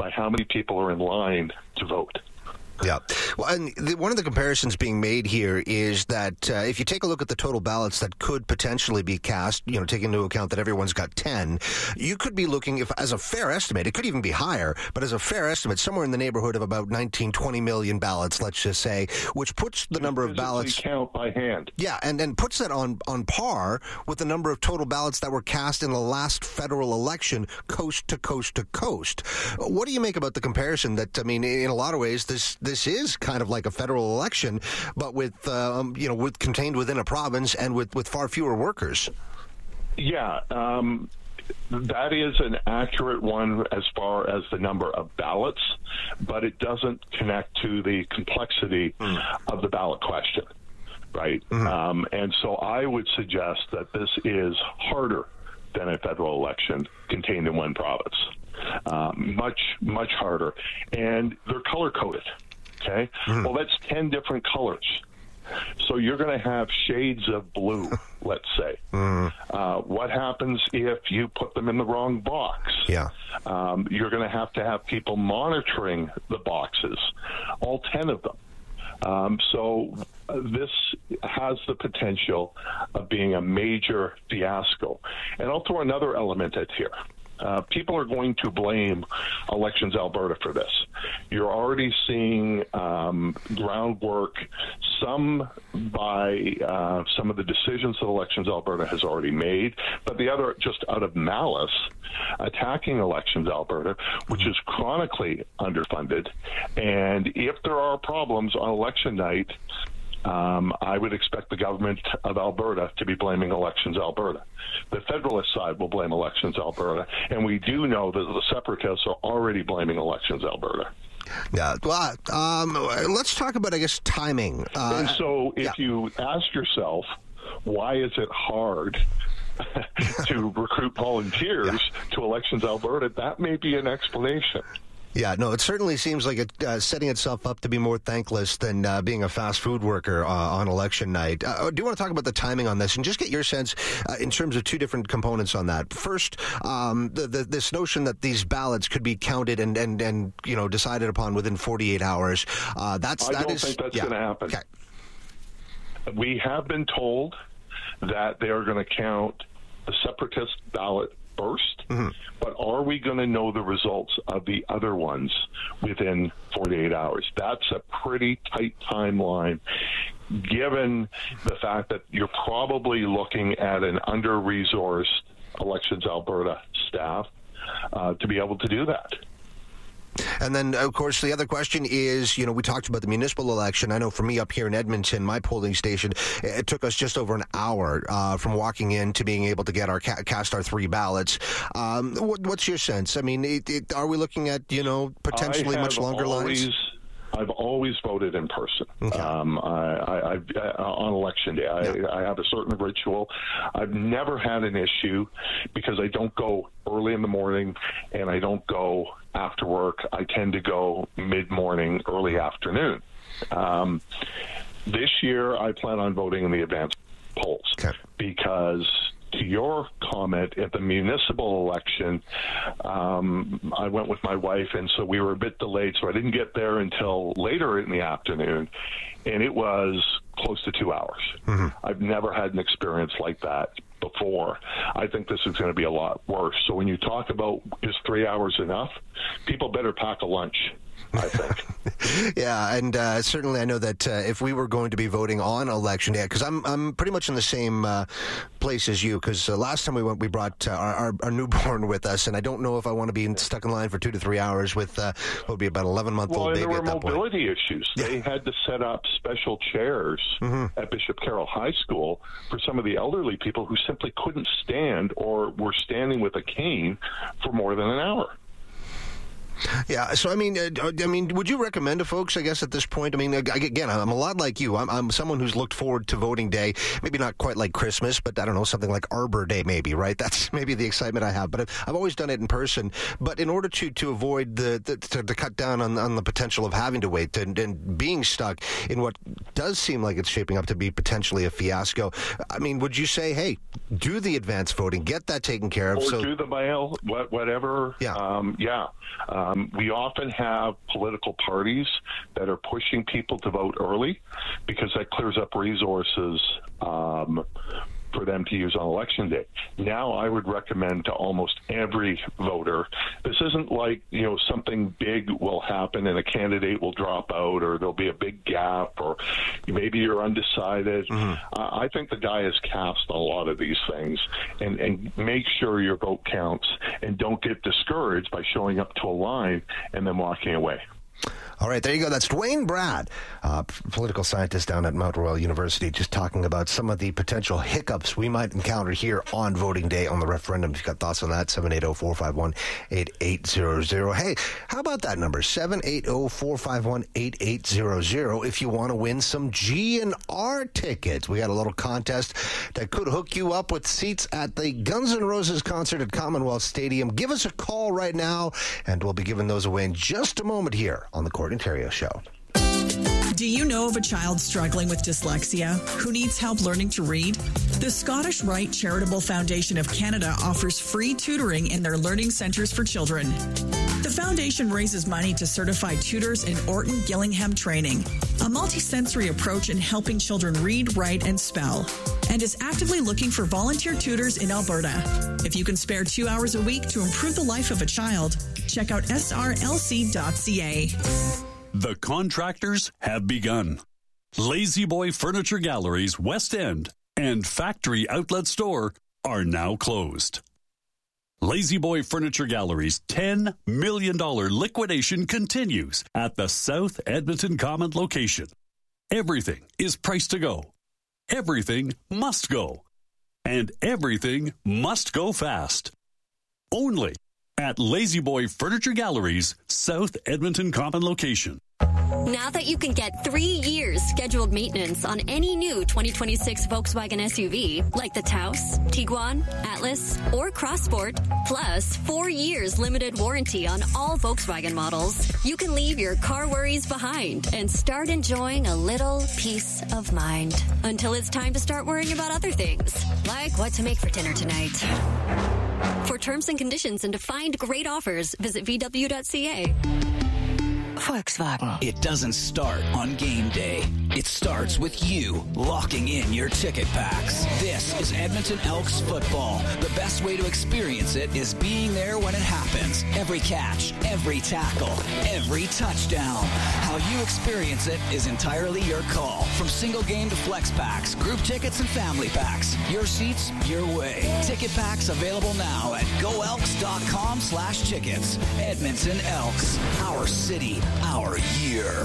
by how many people are in line to vote. Yeah. Well, and one of the comparisons being made here is that if you take a look at the total ballots that could potentially be cast, taking into account that everyone's got 10, you could be looking, if as a fair estimate, it could even be higher, but as a fair estimate, somewhere in the neighborhood of about 19, 20 million ballots, let's just say, which puts the number of ballots... count by hand. Yeah, and then puts that on par with the number of total ballots that were cast in the last federal election, coast to coast to coast. What do you make about the comparison that, in a lot of ways, this is kind of like a federal election, but with contained within a province and with far fewer workers? Yeah, that is an accurate one as far as the number of ballots, but it doesn't connect to the complexity of the ballot question, right? Mm-hmm. And so I would suggest that this is harder than a federal election contained in one province. Much, much harder. And they're color-coded. Okay, well, that's 10 different colors. So you're going to have shades of blue, let's say. What happens if you put them in the wrong box? Yeah. You're going to have people monitoring the boxes, all 10 of them. So this has the potential of being a major fiasco. And I'll throw another element at here. People are going to blame Elections Alberta for this. You're already seeing groundwork, some by some of the decisions that Elections Alberta has already made, but the other just out of malice, attacking Elections Alberta, which is chronically underfunded. And if there are problems on election night, I would expect the government of Alberta to be blaming Elections Alberta. The Federalist side will blame Elections Alberta, and we do know that the Separatists are already blaming Elections Alberta. Yeah. Well, let's talk about, I guess, timing. And so if you ask yourself, why is it hard to recruit volunteers to Elections Alberta, that may be an explanation. Yeah, no, it certainly seems like it's setting itself up to be more thankless than being a fast food worker on election night. I do want to talk about the timing on this and just get your sense in terms of two different components on that. First, this notion that these ballots could be counted and decided upon within 48 hours. I don't think that's going to happen. Okay. We have been told that they are going to count the Separatist ballot first, but are we going to know the results of the other ones within 48 hours? That's a pretty tight timeline, given the fact that you're probably looking at an under-resourced Elections Alberta staff to be able to do that. And then, of course, the other question is, we talked about the municipal election. I know for me up here in Edmonton, my polling station, it took us just over an hour from walking in to being able to get cast our 3 ballots. What's your sense? I mean, are we looking at, potentially much longer lines? I've always voted in person. Okay. On election day. I have a certain ritual. I've never had an issue because I don't go early in the morning and I don't go after work. I tend to go mid-morning, early afternoon. This year, I plan on voting in the advanced polls because, to your comment, at the municipal election, I went with my wife, and so we were a bit delayed, so I didn't get there until later in the afternoon, and it was close to 2 hours. I've never had an experience like that before. I think this is going to be a lot worse. So when you talk about is 3 hours enough, people better pack a lunch, I think. Yeah, and certainly I know that if we were going to be voting on election day, because I'm pretty much in the same place as you, because last time we went, we brought our newborn with us, and I don't know if I want to be stuck in line for 2 to 3 hours with what would be about 11-month-old baby at that point. Well, there were mobility issues. Yeah. They had to set up special chairs at Bishop Carroll High School for some of the elderly people who simply couldn't stand or were standing with a cane for more than an hour. Yeah, so I mean, would you recommend to folks, I guess, at this point? I mean, again, I'm a lot like you. I'm someone who's looked forward to voting day, maybe not quite like Christmas, but I don't know, something like Arbor Day maybe, right? That's maybe the excitement I have. But I've always done it in person. But in order to avoid to cut down on the potential of having to wait and being stuck in what does seem like it's shaping up to be potentially a fiasco, I mean, would you say, hey, do the advance voting, get that taken care of? Or do the mail, whatever. Yeah. We often have political parties that are pushing people to vote early because that clears up resources for them to use on election day. Now I would recommend to almost every voter, this isn't like, something big will happen and a candidate will drop out or there'll be a big gap or maybe you're undecided. I think the die is cast on a lot of these things, and make sure your vote counts and don't get discouraged by showing up to a line and then walking away. All right, there you go. That's Dwayne Brad, political scientist down at Mount Royal University, just talking about some of the potential hiccups we might encounter here on voting day on the referendum. If you've got thoughts on that, 780-451-8800. Hey, how about that number, 780-451-8800, if you want to win some G&R tickets. We got a little contest that could hook you up with seats at the Guns N' Roses concert at Commonwealth Stadium. Give us a call right now, and we'll be giving those away in just a moment here on the Court Ontario Show. Do you know of a child struggling with dyslexia who needs help learning to read? The Scottish Rite Charitable Foundation of Canada offers free tutoring in their learning centres for children. The foundation raises money to certify tutors in Orton Gillingham training, a multisensory approach in helping children read, write, and spell, and is actively looking for volunteer tutors in Alberta. If you can spare 2 hours a week to improve the life of a child, check out srlc.ca. The contractors have begun. Lazy Boy Furniture Galleries West End and Factory Outlet Store are now closed. Lazy Boy Furniture Gallery's $10 million liquidation continues at the South Edmonton Common location. Everything is priced to go. Everything must go. And everything must go fast. Only at Lazy Boy Furniture Gallery's South Edmonton Common location. Now that you can get 3 years scheduled maintenance on any new 2026 Volkswagen SUV, like the Taos, Tiguan, Atlas, or Crossport, plus 4 years limited warranty on all Volkswagen models, you can leave your car worries behind and start enjoying a little peace of mind until it's time to start worrying about other things, like what to make for dinner tonight. For terms and conditions and to find great offers, visit VW.ca. Volkswagen. It doesn't start on game day. It starts with you locking in your ticket packs. This is Edmonton Elks football. The best way to experience it is being there when it happens. Every catch, every tackle, every touchdown. How you experience it is entirely your call. From single game to flex packs, group tickets and family packs. Your seats, your way. Ticket packs available now at goelks.com/tickets. Edmonton Elks. Our city, our year.